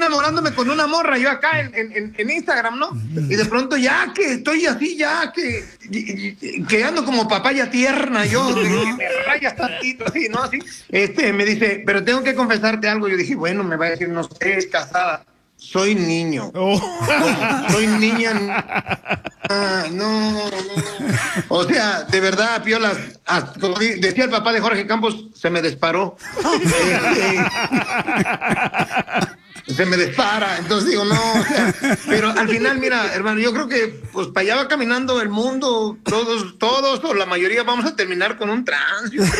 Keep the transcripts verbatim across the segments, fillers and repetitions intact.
enamorándome con una morra, yo acá en, en, en Instagram, ¿no? Y de pronto ya que estoy así, ya que, que ando como papaya tierna, yo, que me rayas tantito, así, ¿no? Así, este, me dice, pero tengo que confesarte algo. Yo dije, bueno, me va a decir, no sé, es casada. Soy niño. Oh. Soy niña. Ah, no, no. O sea, de verdad, Piolas, como decía el papá de Jorge Campos, se me disparó. eh, eh, se me dispara. Entonces digo, no, o sea, pero al final, mira, hermano, yo creo que pues para allá va caminando el mundo, todos, todos, o la mayoría vamos a terminar con un trans. Yo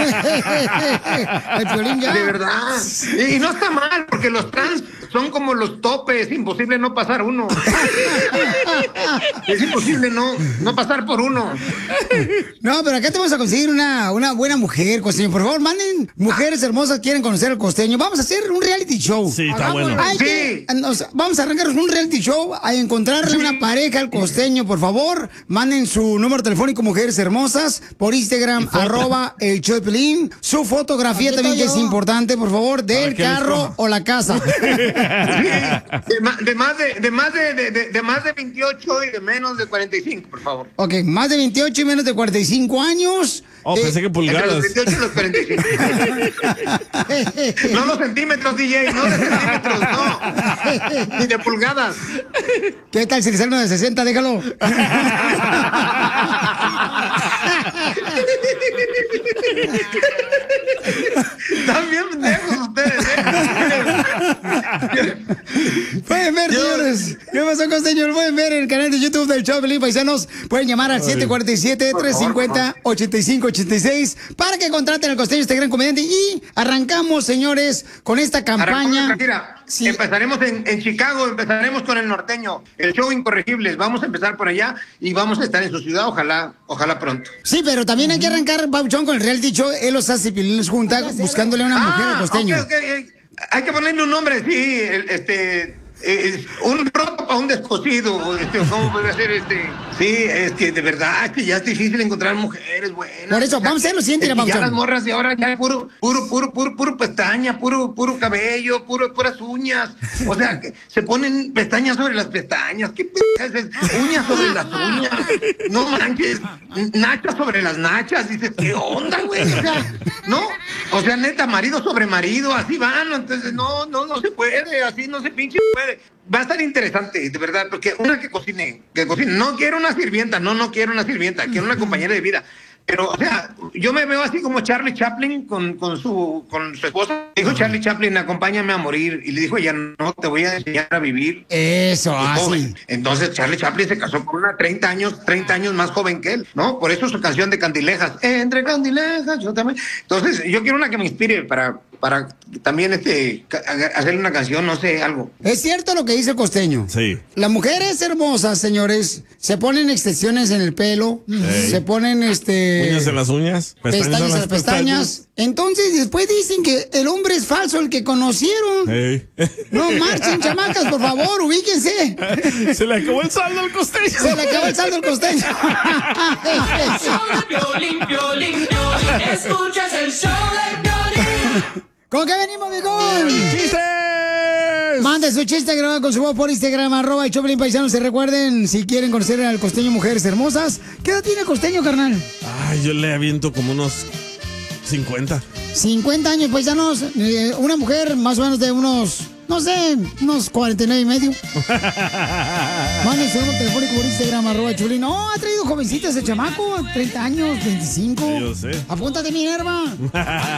creo. De verdad. Y, y no está mal, porque los trans son como los topes, es imposible no pasar uno. Es imposible no, no pasar por uno. No, pero acá te vamos a conseguir una, una buena mujer, costeño. Por favor, manden mujeres hermosas, quieren conocer al costeño. Vamos a hacer un reality show. Sí, está bueno. Hay Sí. que- nos- vamos a arrancar un reality show, a encontrarle una pareja al costeño, por favor. Manden su número telefónico, mujeres hermosas, por Instagram, arroba el show de Pelín. Su fotografía Aquí también, que estoy es yo. importante, por favor, del que les carro coja. o la casa. De, ma- de más de, de más de, de, de- de más de veintiocho y de menos de cuarenta y cinco, por favor. Ok, más de veintiocho y menos de cuarenta y cinco años. Oh, Eh, pensé que Entre los pulgadas. veintiocho y los cuarenta y cinco. No los centímetros, D J, no de centímetros, no. Ni de pulgadas. ¿Qué tal si le sale uno de sesenta? Déjalo. Están bien pendejos ustedes, ¿eh? Pueden ver, Yo- señores. ¿Qué pasó, costeño? Lo pueden ver en el canal de YouTube del show de Pelín, paisanos. Pueden llamar al siete cuatro siete, tres cinco cero, ocho cinco ocho seis para que contraten al costeño, este gran comediante. Y arrancamos, señores, con esta campaña. Mira, Sí. empezaremos en, en Chicago, empezaremos con el norteño, el show Incorregibles. Vamos a empezar por allá y vamos a estar en su ciudad, ojalá, ojalá pronto. Sí, pero también hay que arrancar, Pauchón, con el reality show. Él los hace Pelín junta, buscándole a una mujer al costeño. ok, ok, ok. Hay que ponerle un nombre, sí, el- este, eh, un roto para un descosido, este, ¿cómo puede ser este? Sí, es que de verdad es que ya es difícil encontrar mujeres buenas. Por eso, O sea, vamos a hacer lo siguiente, es que Papuchón. ya las morras de ahora ya puro, puro, puro, puro, puro pestaña, puro, puro cabello, puro, puras uñas. O sea, que se ponen pestañas sobre las pestañas, ¿qué p es? Uñas sobre las uñas. No manches, nachas sobre las nachas. Dices, ¿qué onda, güey? O sea, no, o sea, neta, marido sobre marido, así van, entonces no, no, no se puede, así no se pinche puede. Va a estar interesante, de verdad, porque una que cocine, que cocine, no quiero una sirvienta, no, no quiero una sirvienta, quiero una compañera de vida. Pero, o sea, yo me veo así como Charlie Chaplin con, con su con su esposa. Dijo Charlie Chaplin, acompáñame a morir. Y le dijo ella, no, te voy a enseñar a vivir. Eso, Y joven. así. Entonces Charlie Chaplin se casó con una treinta años, treinta años más joven que él, ¿no? Por eso su canción de Candilejas, entre Candilejas, yo también. Entonces, yo quiero una que me inspire para, para también este ca- hacerle una canción, no sé, algo. Es cierto lo que dice el costeño. Sí. Las mujeres hermosas, señores, se ponen extensiones en el pelo, Ey. se ponen este Uñas en las uñas. pestañas en las pestañas. Entonces después dicen que el hombre es falso, el que conocieron. Ey. No marchen, chamacas, por favor, ubíquense. Se le acabó el saldo al costeño. Se le acabó el saldo al costeño. El show de Piolín, Piolín, Piolín. Escuchas el show de Piolín. ¿Con qué venimos, viejón? ¡Chistes! Mande su chiste grabado con su voz por Instagram, arroba el Choplin Paisanos. Se recuerden, si quieren conocer al costeño Mujeres Hermosas. ¿Qué edad tiene el costeño, carnal? Ay, yo le aviento como unos cincuenta. cincuenta años, paisanos. Eh, una mujer más o menos de unos, no sé, unos cuarenta y nueve y medio. Mande su número telefónico por Instagram, arroba Choplin. No, ha traído jovencitas ese chamaco, treinta años, veinticinco. Sí, yo sé. Apúntate, Minerva.